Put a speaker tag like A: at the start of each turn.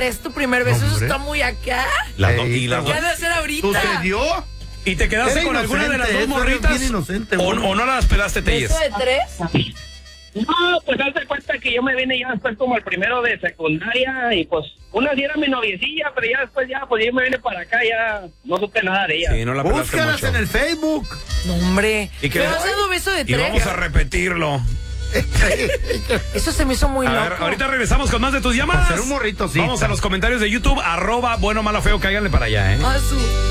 A: es tu primer beso, eso está muy acá.
B: ¿Qué
A: ¿Qué has de hacer ahorita?
C: ¿Sucedió?
B: ¿Y te quedaste
C: Era
B: con alguna de las dos
C: inocente,
B: morritas?
C: bien inocente,
B: ¿O no las pelaste, Telles?
A: ¿Beso de 3?
D: No, pues haz de cuenta que yo me vine ya después como el primero de secundaria y pues una sí era mi noviecilla, pero ya después pues yo me vine para acá, ya no supe nada de ella.
B: Sí, no la pelaste
C: Búscalas
B: mucho.
C: en el Facebook.
A: No, hombre.
B: ¿Y qué?
A: ¿Me has dado beso de
B: Y vamos
A: 3?
B: a repetirlo.
A: Eso se me hizo muy
B: A
A: loco.
B: ver, ahorita regresamos con más de tus llamadas.
C: Hacer un morrito, sí.
B: Vamos a los comentarios de YouTube, @bueno, malo, feo, cáiganle para allá,
A: Ah, su-